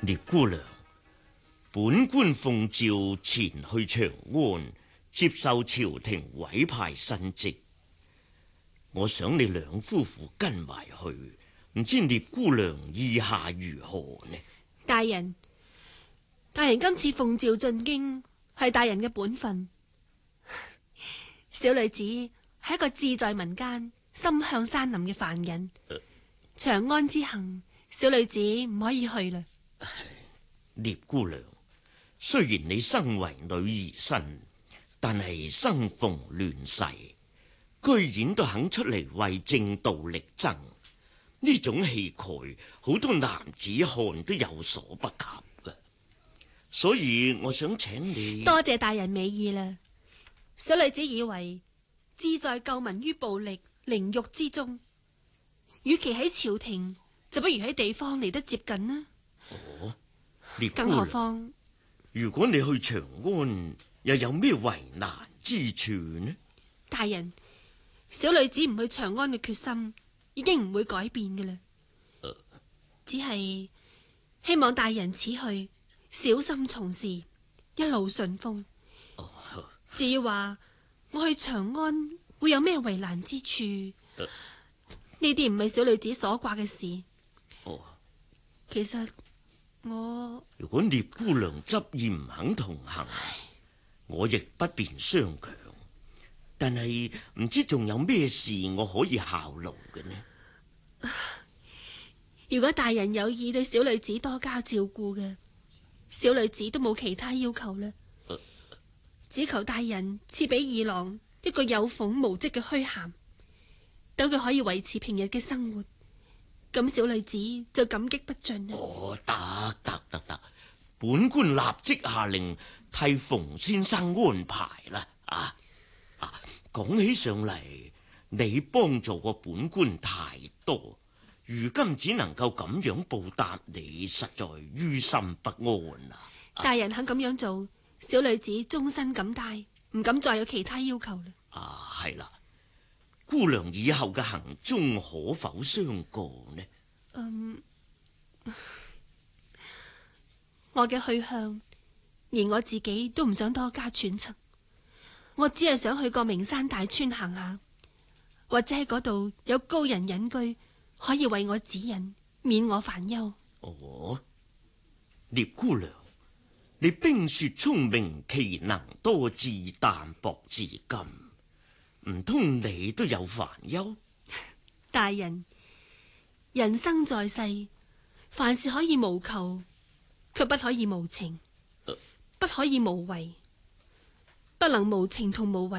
聶姑娘，本官奉召前去長安接受朝廷委派新職，我想你兩夫婦跟埋去，唔知聶姑娘意下如何呢？ 大人今次奉召進京係大人嘅本分。小女子係一個志在民間、心向山林嘅凡人，長安之行，小女子唔可以去啦。 聶姑娘，雖然你身為女兒身，但係生逢亂世，居然都肯出嚟為正道力爭，呢種氣概，好多男子漢都有所不及啊！所以我想請你多謝大人美意啦。小女子以為志在救民於暴力凌辱之中，與其喺朝廷，就不如喺地方嚟得接近啦。 哦，聶姑娘， 更何況如果你去長安，又有咩為難之處呢？ 大人，小女子唔去長安嘅決心已經唔會改變嘅啦。只係希望大人此去小心從事，一路順風。至於話我去長安會有咩為難之處，呢啲唔係小女子所掛嘅事。其實如果聶姑娘執意唔肯同行，我亦不便相強。但係唔知仲有咩事我可以效勞嘅呢？ 如果大人有意對小女子多加照顧嘅，小女子都冇其他要求啦。只求大人賜俾二郎一個有縫無織嘅虛銜，等佢可以維持平日嘅生活，咁小女子就感激不盡啦。 得，本官立即下令替馮先生安排啦。講起上嚟，你幫助過本官太多，如今只能夠咁樣報答你，實在於心不安啊！ 大人肯咁樣做，小女子終身感戴，唔敢再有其他要求啦。 係啦，姑娘以後嘅行蹤可否相告呢？ 我嘅去向，連我自己都唔想多加揣測。我只係想去個名山大川行下，或者喺嗰度有高人隱居，可以為我指引，免我煩憂。 聶姑娘，你冰雪聰明，奇能多智，淡泊至今，唔通你都有煩憂？ 大人，人生在世，凡事可以無求，卻不可以無情，不可以無為，不能無情同無為。